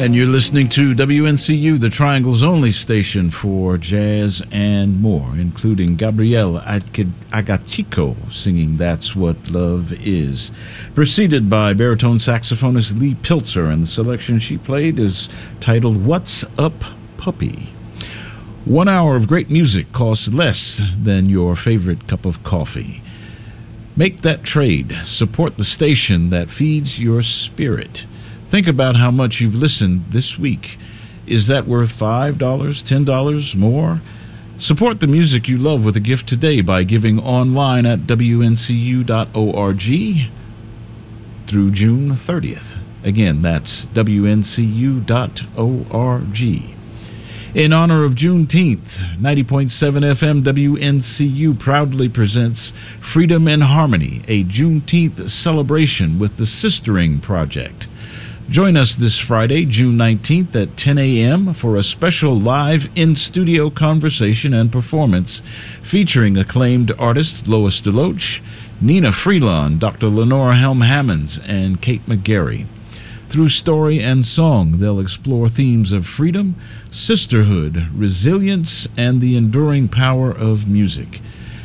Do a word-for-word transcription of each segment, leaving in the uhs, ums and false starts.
And you're listening to W N C U, the Triangle's only station for jazz and more, including Gabrielle Agachico singing That's What Love Is. Preceded by baritone saxophonist Lee Pilzer, and the selection she played is titled What's Up, Puppy? One hour of great music costs less than your favorite cup of coffee. Make that trade. Support the station that feeds your spirit. Think about how much you've listened this week. Is that worth five dollars, ten dollars, more? Support the music you love with a gift today by giving online at W N C U dot org through June thirtieth. Again, that's W N C U dot org. In honor of Juneteenth, ninety point seven F M W N C U proudly presents Freedom in Harmony, a Juneteenth celebration with the Sistering Project. Join us this Friday, June nineteenth at ten a.m. for a special live in-studio conversation and performance featuring acclaimed artists Lois DeLoach, Nina Freelon, Doctor Lenora Helm-Hammonds, and Kate McGarry. Through story and song, they'll explore themes of freedom, sisterhood, resilience, and the enduring power of music.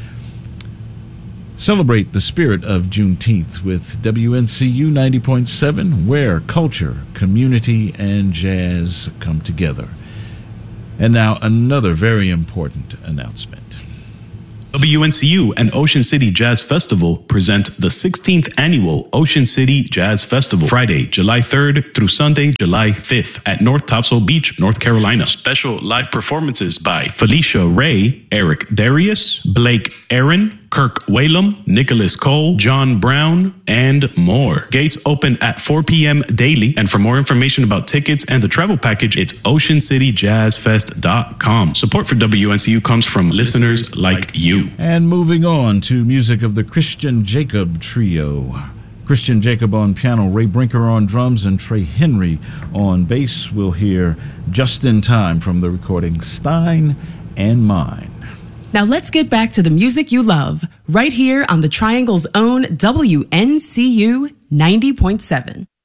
Celebrate the spirit of Juneteenth with W N C U ninety point seven, where culture, community, and jazz come together. And now another very important announcement. W N C U and Ocean City Jazz Festival present the sixteenth Annual Ocean City Jazz Festival, Friday, July third through Sunday, July fifth at North Topsail Beach, North Carolina. Special live performances by Felicia Ray, Eric Darius, Blake Aaron, Kirk Whalum, Nicholas Cole, John Brown, and more. Gates open at four p.m. daily. And for more information about tickets and the travel package, it's ocean city jazz fest dot com. Support for W N C U comes from listeners like you. And moving on to music of the Christian Jacob Trio. Christian Jacob on piano, Ray Brinker on drums, and Trey Henry on bass. We'll hear Just in Time from the recording Stein and Mine. Now let's get back to the music you love, right here on the Triangle's own W N C U ninety point seven.